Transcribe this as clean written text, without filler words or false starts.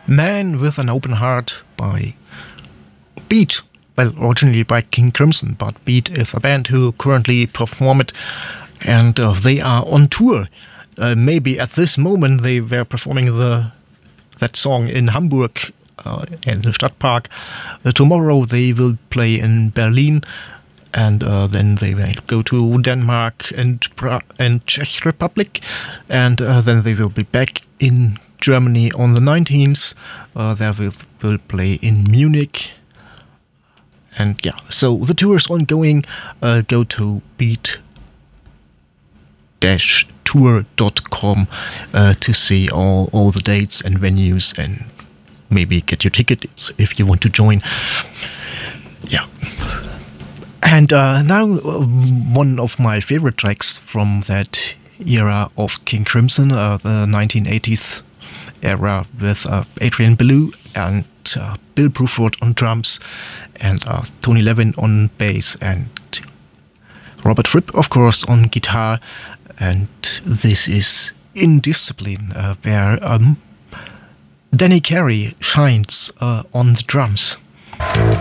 Man with an Open Heart by Beat. Well, originally by King Crimson, but Beat is a band who currently perform it, and they are on tour. Maybe at this moment they were performing that song in Hamburg, in the Stadtpark. Tomorrow they will play in Berlin, and then they will go to Denmark and Czech Republic, and then they will be back in Germany on the 19th. They will play in Munich. And yeah, so the tour is ongoing. Go to beat-tour.com to see all the dates and venues, and maybe get your tickets if you want to join. Yeah. And now one of my favorite tracks from that era of King Crimson, the 1980s era, with Adrian Belew and Bill Bruford on drums, and Tony Levin on bass, and Robert Fripp, of course, on guitar. And this is Indiscipline, where Danny Carey shines on the drums.